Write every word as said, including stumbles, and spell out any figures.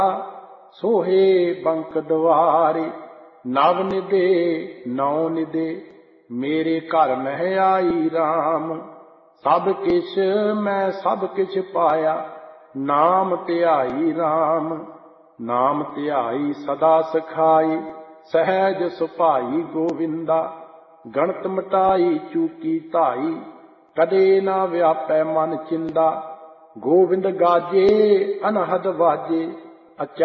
सोहे बंक द्वारे। नव निधे नौ निधे मेरे घर मह आई राम। सब किछ मैं सब किछ पाया नाम ध्याई राम। नाम ध्याई सदा सखाई सहज सुभाई गोविंदा। गणत मिटाई चूकी धाई कदे ना व्यापै मन चिंदा। गोविंद गाजे अनहद बाजे